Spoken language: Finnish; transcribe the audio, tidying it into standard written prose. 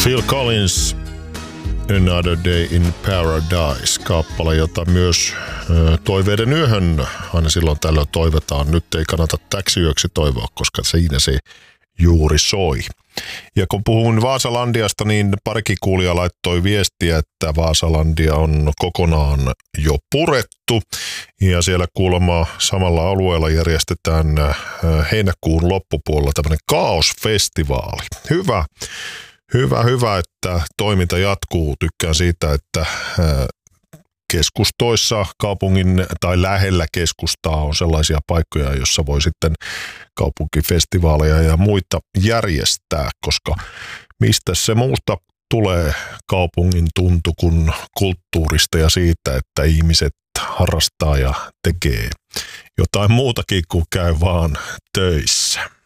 Phil Collins, Another Day in Paradise, kappale, jota myös toiveiden yöhön aina silloin tällöin toivotaan. Nyt ei kannata täksi yöksi toivoa, koska siinä se juuri soi. Ja kun puhun Vaasalandiasta, niin parikin kuulija laittoi viestiä, että Vaasalandia on kokonaan jo purettu. Ja siellä kuulemma samalla alueella järjestetään heinäkuun loppupuolella tämmöinen kaosfestivaali. Hyvä, että toiminta jatkuu. Tykkään siitä, että keskustoissa, kaupungin tai lähellä keskustaa on sellaisia paikkoja, joissa voi sitten kaupunkifestivaaleja ja muita järjestää, koska mistä se muusta tulee kaupungin tuntu kuin kulttuurista ja siitä, että ihmiset harrastaa ja tekee jotain muutakin kuin käy vaan töissä.